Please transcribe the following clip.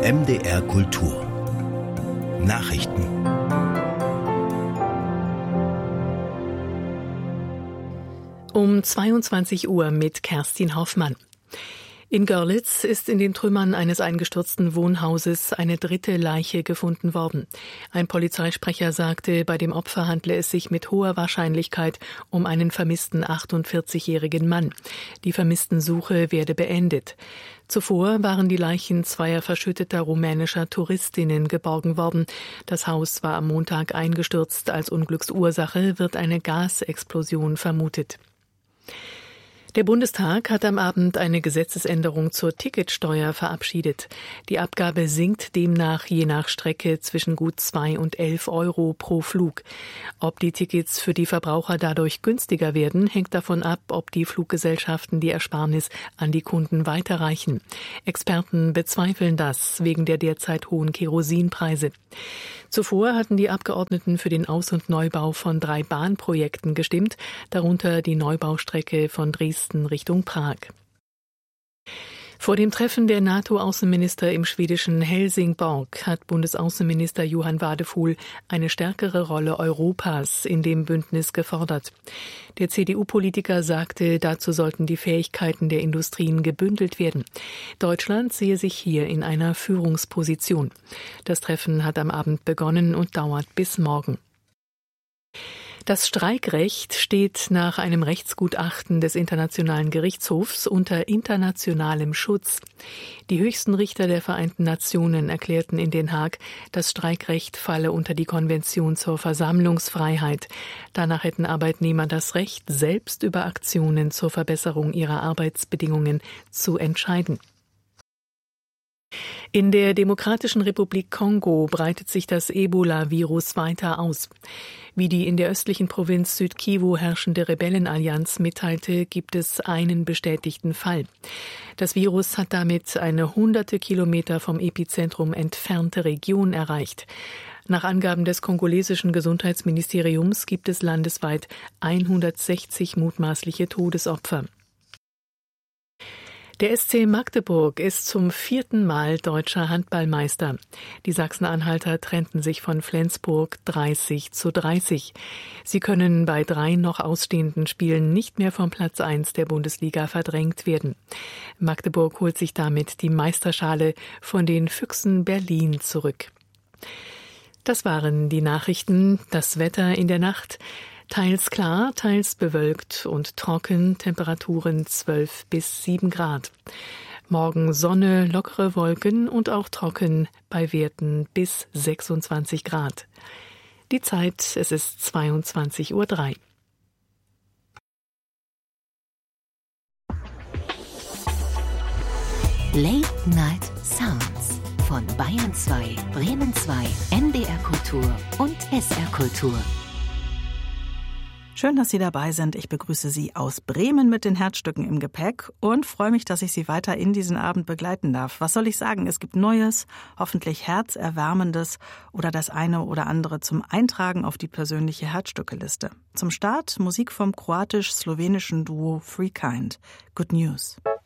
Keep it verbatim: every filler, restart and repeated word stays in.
M D R Kultur Nachrichten. Um zweiundzwanzig Uhr mit Kerstin Hoffmann. In Görlitz ist in den Trümmern eines eingestürzten Wohnhauses eine dritte Leiche gefunden worden. Ein Polizeisprecher sagte, bei dem Opfer handle es sich mit hoher Wahrscheinlichkeit um einen vermissten achtundvierzigjährigen Mann. Die Vermisstensuche werde beendet. Zuvor waren die Leichen zweier verschütteter rumänischer Touristinnen geborgen worden. Das Haus war am Montag eingestürzt. Als Unglücksursache wird eine Gasexplosion vermutet. Der Bundestag hat am Abend eine Gesetzesänderung zur Ticketsteuer verabschiedet. Die Abgabe sinkt demnach je nach Strecke zwischen gut zwei und elf Euro pro Flug. Ob die Tickets für die Verbraucher dadurch günstiger werden, hängt davon ab, ob die Fluggesellschaften die Ersparnis an die Kunden weiterreichen. Experten bezweifeln das wegen der derzeit hohen Kerosinpreise. Zuvor hatten die Abgeordneten für den Aus- und Neubau von drei Bahnprojekten gestimmt, darunter die Neubaustrecke von Dresden Richtung Prag. Vor dem Treffen der NATO-Außenminister im schwedischen Helsingborg hat Bundesaußenminister Johann Wadephul eine stärkere Rolle Europas in dem Bündnis gefordert. Der C D U-Politiker sagte, dazu sollten die Fähigkeiten der Industrien gebündelt werden. Deutschland sehe sich hier in einer Führungsposition. Das Treffen hat am Abend begonnen und dauert bis morgen. Das Streikrecht steht nach einem Rechtsgutachten des Internationalen Gerichtshofs unter internationalem Schutz. Die höchsten Richter der Vereinten Nationen erklärten in Den Haag, das Streikrecht falle unter die Konvention zur Versammlungsfreiheit. Danach hätten Arbeitnehmer das Recht, selbst über Aktionen zur Verbesserung ihrer Arbeitsbedingungen zu entscheiden. In der Demokratischen Republik Kongo breitet sich das Ebola-Virus weiter aus. Wie die in der östlichen Provinz Südkivu herrschende Rebellenallianz mitteilte, gibt es einen bestätigten Fall. Das Virus hat damit eine hunderte Kilometer vom Epizentrum entfernte Region erreicht. Nach Angaben des kongolesischen Gesundheitsministeriums gibt es landesweit hundertsechzig mutmaßliche Todesopfer. Der S C Magdeburg ist zum vierten Mal deutscher Handballmeister. Die Sachsen-Anhalter trennten sich von Flensburg dreißig zu dreißig. Sie können bei drei noch ausstehenden Spielen nicht mehr vom Platz eins der Bundesliga verdrängt werden. Magdeburg holt sich damit die Meisterschale von den Füchsen Berlin zurück. Das waren die Nachrichten. Das Wetter in der Nacht. Teils klar, teils bewölkt und trocken, Temperaturen zwölf bis sieben Grad. Morgen Sonne, lockere Wolken und auch trocken bei Werten bis sechsundzwanzig Grad. Die Zeit, es ist zweiundzwanzig Uhr drei. Late Night Sounds von Bayern zwei, Bremen zwei, M D R Kultur und S R Kultur. Schön, dass Sie dabei sind. Ich begrüße Sie aus Bremen mit den Herzstücken im Gepäck und freue mich, dass ich Sie weiter in diesen Abend begleiten darf. Was soll ich sagen? Es gibt Neues, hoffentlich Herzerwärmendes oder das eine oder andere zum Eintragen auf die persönliche Herzstückeliste. Zum Start Musik vom kroatisch-slowenischen Duo Free Kind. Good News.